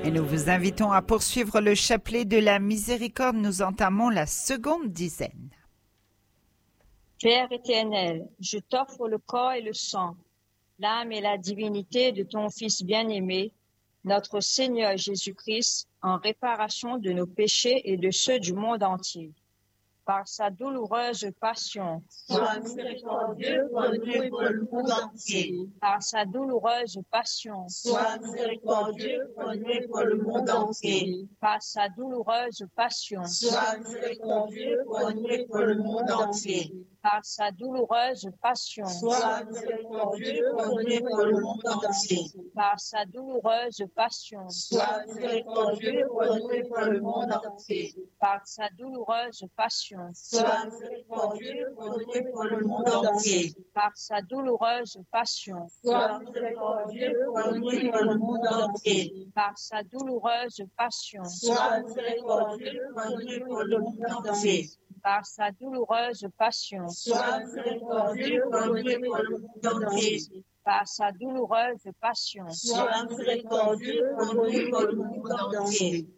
Et nous vous invitons à poursuivre le chapelet de la miséricorde. Nous entamons la seconde dizaine. Père éternel, je t'offre le corps et le sang, l'âme et la divinité de ton Fils bien-aimé, notre Seigneur Jésus-Christ, en réparation de nos péchés et de ceux du monde entier. Par sa douloureuse passion, sois miséricordieux pour nous et pour le monde entier. Par sa douloureuse passion, sois miséricordieux pour nous et pour le monde entier. Par sa douloureuse passion, sois miséricordieux pour nous et pour le monde entier. Par sa douloureuse passion, sois miséricordieux pour nous et pour le monde entier. Par sa douloureuse passion, sois miséricordieux pour nous et pour le monde entier. Par sa douloureuse passion, sois miséricordieux pour nous et pour le monde entier. Par sa douloureuse passion, sois miséricordieux pour nous et pour le monde entier. Par sa douloureuse passion, sois miséricordieux pour nous et pour le monde entier. Par sa douloureuse passion, sois miséricordieux pour nous et pour le monde entier. Par sa douloureuse passion, sois miséricordieux pour nous et pour le monde entier.